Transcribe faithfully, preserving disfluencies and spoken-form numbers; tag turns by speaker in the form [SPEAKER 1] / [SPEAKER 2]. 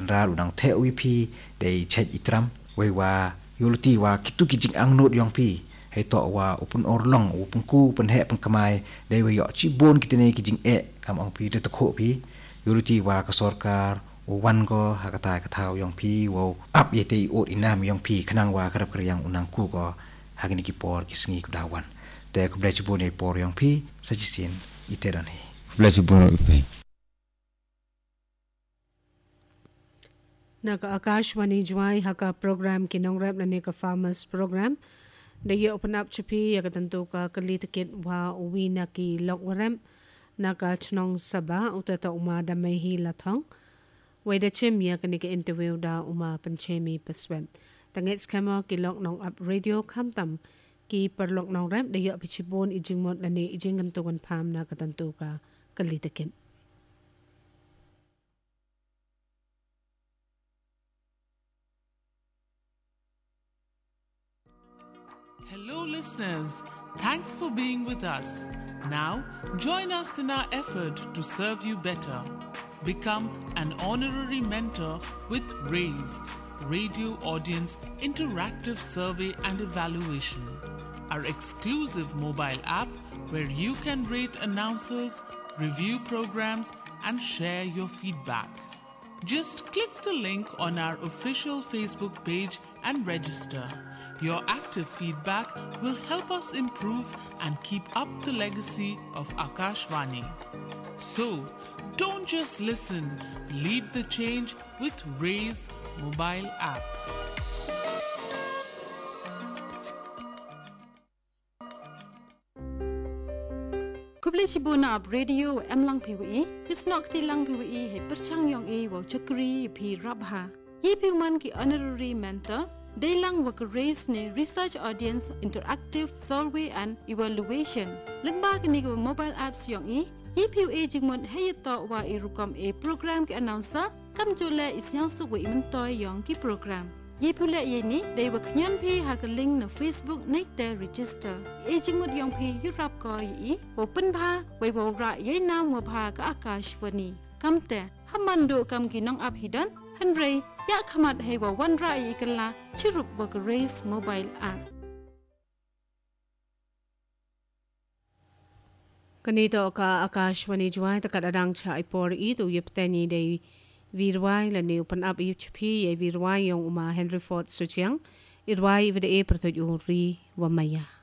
[SPEAKER 1] ra udang the wipi dei chet itram wei wa yulti wa kitu kijing angnut yong pi hei to wa upun orlong upun ku upun he pun kamai dei we yo chibon kitene kijing e kam ong pi de takho pi yulti wa ka sorkar wan ko hakata katau yong pi wo up yete ot inam yong pi khnang wa karap karyang unang ku ko hagini ki por kisngi kudawan te ku ble chibon e por yong pi sajisin iteran he
[SPEAKER 2] ble chibon pe
[SPEAKER 3] Naga Akashwani Jwai haka program kinong rap na ka farmers program. Daya open up chapi ya katanto ka kalitikit wa uwi na ki lokwarem naka chnong saba utata uma da may hilatong. Wada chim ya kanika interview da uma panchemi paswet. Tangits kamo ki lok nong up radio kamtam ki perlok nong rap daya pichibon ijing mod na ni ijing gantugan pam na katanto ka kalitikit.
[SPEAKER 4] Hello listeners, thanks for being with us. Now, join us in our effort to serve you better. Become an honorary mentor with RAISE, Radio Audience Interactive Survey and Evaluation, our exclusive mobile app where you can rate announcers, review programs, and share your feedback. Just click the link on our official Facebook page and register. Your active feedback will help us improve and keep up the legacy of Akashvani. So, don't just listen, lead the change with RAISE mobile app.
[SPEAKER 5] Kubli Shibuna ab radio em lang P W E, Hisnok ti lang P W E he perchang yong e wa chakri pi rabha. Yi pi man ki honorary mentor. Daylang work raise ne research audience interactive survey and evaluation. Lengba kini ko mobile apps yong i. E P U A jingmon hayato wa irukom a program ki announcer. Kam jule isyang suwe imentoy yong ki program. E P U le ye ni day work nyan pi haka link na Facebook nek te register. E jingmon yong pi yurap ko yi. Open pa way wo ra ye nam wo pa ka Akashvani. Kam te hamando kam ginong ap hidan. Henry ya kamat hewa wan rai ikala chirup wak RAISE mobile app.
[SPEAKER 3] Kanito ka Akashwani Jwai takadadang cha ipor ito yipteni de virwai la ni open up yuchpi ye virwai yung uma Henry Ford Suchiang irwai ivide e perto yung ri wamaya.